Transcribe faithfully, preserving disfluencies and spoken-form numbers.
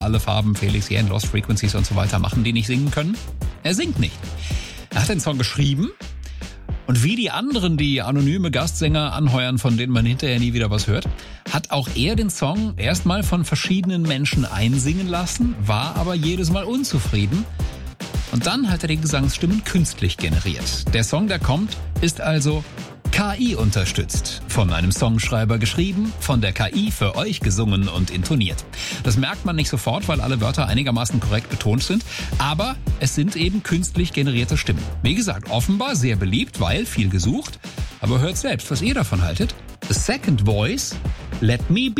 alle Farben, Felix Jähn, Lost Frequencies und so weiter machen, die nicht singen können. Er singt nicht. Er hat den Song geschrieben und wie die anderen, die anonyme Gastsänger anheuern, von denen man hinterher nie wieder was hört, hat auch er den Song erstmal von verschiedenen Menschen einsingen lassen, war aber jedes Mal unzufrieden. Und dann hat er die Gesangsstimmen künstlich generiert. Der Song, der kommt, ist also K I unterstützt. Von einem Songschreiber geschrieben, von der K I für euch gesungen und intoniert. Das merkt man nicht sofort, weil alle Wörter einigermaßen korrekt betont sind, aber es sind eben künstlich generierte Stimmen. Wie gesagt, offenbar sehr beliebt, weil viel gesucht. Aber hört selbst, was ihr davon haltet. The Second Voice, Let Me Be.